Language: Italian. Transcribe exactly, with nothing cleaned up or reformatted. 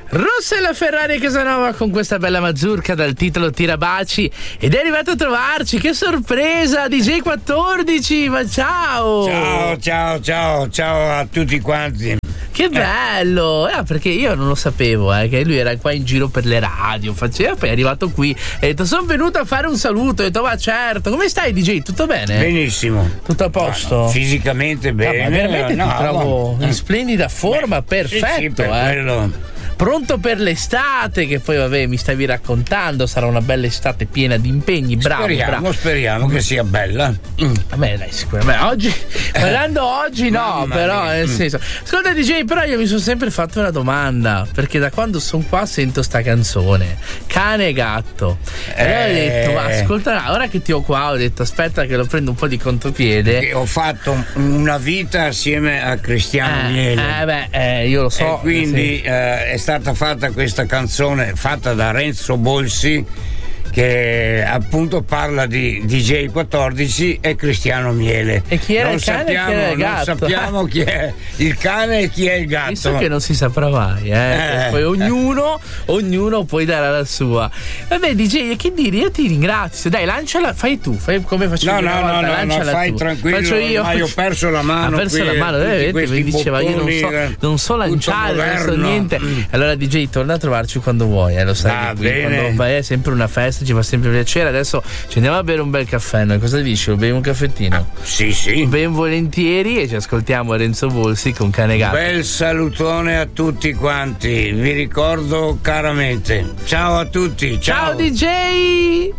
Rossella Ferrari Casanova con questa bella mazurka dal titolo Tirabaci ed è arrivato a trovarci, che sorpresa, D J quattordici, ma ciao! Ciao, ciao, ciao, ciao a tutti quanti. Che bello! Eh, perché io non lo sapevo, eh, che lui era qua in giro per le radio, faceva, poi è arrivato qui e ha detto sono venuto a fare un saluto, ho detto ma certo, come stai D J? Tutto bene? Benissimo. Tutto a posto? No, no, fisicamente bene. No, ma veramente no, ti trovo no. in splendida forma, Beh, perfetto, sì, sì, per eh. quello. Pronto per l'estate, che poi vabbè mi stavi raccontando, sarà una bella estate piena di impegni, bravo, speriamo, bravo. speriamo che sia bella. Mm. Vabbè dai, sicuramente oggi, parlando oggi no, Mamma però mia. nel senso, ascolta D J, però io mi sono sempre fatto una domanda, perché da quando sono qua sento sta canzone, Cane e Gatto, e allora ho detto, ma ascolta, ora che ti ho qua, ho detto aspetta che lo prendo un po' di contropiede. E ho fatto una vita assieme a Cristiano eh, Miele. Eh beh, eh, io lo so. E quindi sì. eh, è stata fatta questa canzone fatta da Renzo Bolsi, che appunto parla di D J quattordici e Cristiano Miele. E chi era non il cane sappiamo, e chi era il gatto? Non sappiamo chi è il cane e chi è il gatto. Visto che non si saprà mai, eh? Eh. Poi ognuno, ognuno poi darà la sua. Vabbè, D J, che dire? Io ti ringrazio. Dai, lanciala, fai tu, fai come facevi No, una no, volta, no, no, lanciala no, fai tu. tranquillo, Faccio io. ormai ho perso la mano. Ha perso qui, la mano, tutti vedete, questi mi diceva io non bottoni, so, non so lanciare, non so moderno. niente. Allora D J, torna a trovarci quando vuoi, eh, lo sai Ah, che qui bene. quando vai è sempre una festa, ci fa sempre piacere. Adesso ci andiamo a bere un bel caffè, noi cosa dici? Lo bevi un caffettino? Sì, sì. Ben volentieri, e ci ascoltiamo Renzo Bolsi con Cane e Gatto. Bel salutone a tutti quanti, vi ricordo caramente. Ciao a tutti, ciao. Ciao D J!